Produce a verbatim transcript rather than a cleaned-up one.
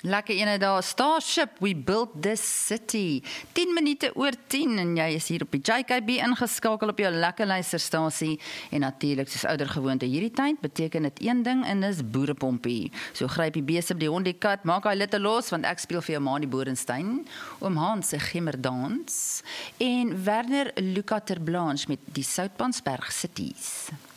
Lekker ene daar, Starship, we built this city. tien minute oor tien en jy is hier op die J K B ingeskakel op jou lekker luisterstasie. En natuurlik, soos ouder gewoonte hierdie tyd, beteken dit een ding en dis boerepompie. So gryp die beeste by die hond die kat, maak hy litte los, want ek speel vir jou Mani Boerenstein, oom Hans se gimmerdans, en Werner Luca ter Blanche met die Soutpansberg Cities.